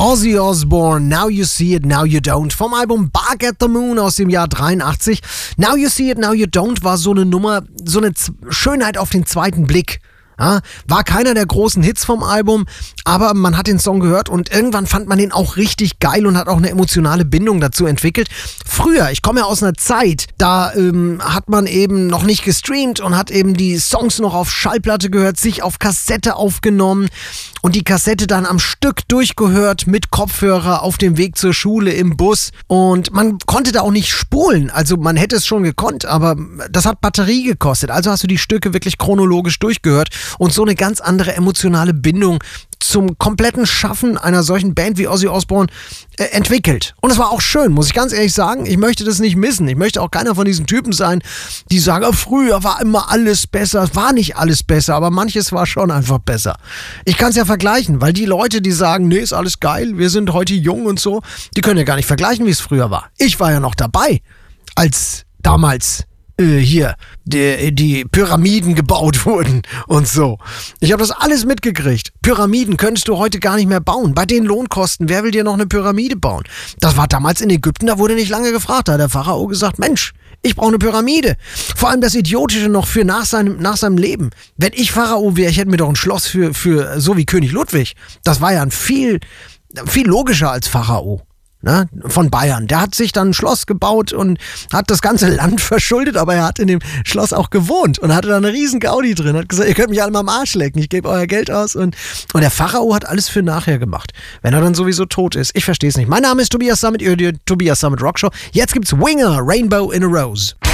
Ozzy Osbourne, Now You See It, Now You Don't, vom Album Bark at the Moon aus dem Jahr 83. Now You See It, Now You Don't war so eine Nummer, so eine Schönheit auf den zweiten Blick. Ja, war keiner der großen Hits vom Album, aber man hat den Song gehört und irgendwann fand man den auch richtig geil und hat auch eine emotionale Bindung dazu entwickelt. Früher, ich komme ja aus einer Zeit, da hat man eben noch nicht gestreamt und hat eben die Songs noch auf Schallplatte gehört, sich auf Kassette aufgenommen und die Kassette dann am Stück durchgehört mit Kopfhörer auf dem Weg zur Schule im Bus und man konnte da auch nicht spulen, also man hätte es schon gekonnt, aber das hat Batterie gekostet, also hast du die Stücke wirklich chronologisch durchgehört und so eine ganz andere emotionale Bindung zum kompletten Schaffen einer solchen Band wie Ozzy Osbourne entwickelt. Und es war auch schön, muss ich ganz ehrlich sagen. Ich möchte das nicht missen. Ich möchte auch keiner von diesen Typen sein, die sagen, früher war immer alles besser. Es war nicht alles besser, aber manches war schon einfach besser. Ich kann es ja vergleichen, weil die Leute, die sagen, nee, ist alles geil, wir sind heute jung und so, die können ja gar nicht vergleichen, wie es früher war. Ich war ja noch dabei, als damals hier die Pyramiden gebaut wurden und so. Ich habe das alles mitgekriegt. Pyramiden könntest du heute gar nicht mehr bauen. Bei den Lohnkosten, wer will dir noch eine Pyramide bauen? Das war damals in Ägypten, da wurde nicht lange gefragt. Da hat der Pharao gesagt, Mensch, ich brauche eine Pyramide. Vor allem das Idiotische noch für nach seinem Leben. Wenn ich Pharao wäre, ich hätte mir doch ein Schloss für so wie König Ludwig. Das war ja viel logischer als Pharao. Ne, von Bayern. Der hat sich dann ein Schloss gebaut und hat das ganze Land verschuldet, aber er hat in dem Schloss auch gewohnt und hatte da eine riesen Gaudi drin. Hat gesagt, ihr könnt mich alle mal am Arsch lecken, ich gebe euer Geld aus. Und der Pharao hat alles für nachher gemacht, wenn er dann sowieso tot ist. Ich verstehe es nicht. Mein Name ist Tobias Sammet, ihr hört die Tobias Sammet Rockshow. Jetzt gibt's Winger, Rainbow in a Rose.